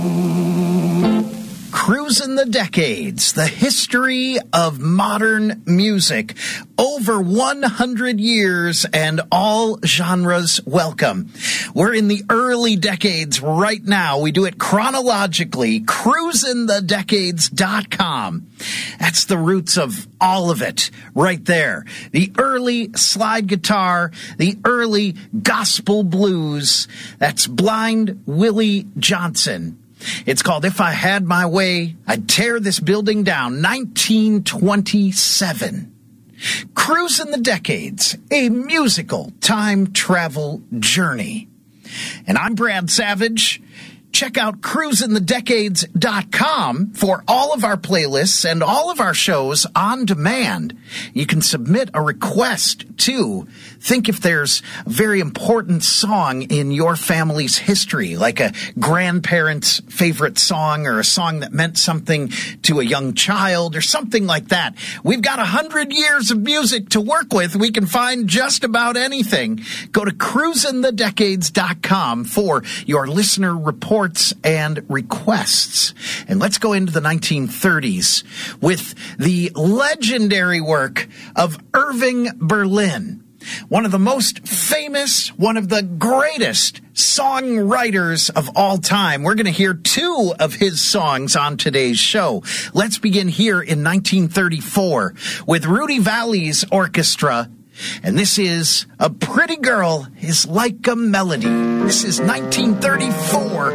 Cruising the Decades, the history of modern music. Over 100 years and all genres welcome. We're in the early decades right now. We do it chronologically. CruisingTheDecades.com. That's the roots of all of it right there. The early slide guitar, the early gospel blues. That's Blind Willie Johnson. It's called If I Had My Way, I'd Tear This Building Down, 1927. Cruising the Decades, a musical time travel journey. And I'm Brad Savage. Check out CruisingTheDecades.com for all of our playlists and all of our shows on demand. You can submit a request, too. Think if there's a very important song in your family's history, like a grandparent's favorite song or a song that meant something to a young child or something like that. We've got 100 years of music to work with. We can find just about anything. Go to CruisingTheDecades.com for your listener reports and requests. And let's go into the 1930s with the legendary work of Irving Berlin. One of the most famous, one of the greatest songwriters of all time. We're going to hear two of his songs on today's show. Let's begin here in 1934 with Rudy Vallee's orchestra. And this is A Pretty Girl is Like a Melody. This is 1934.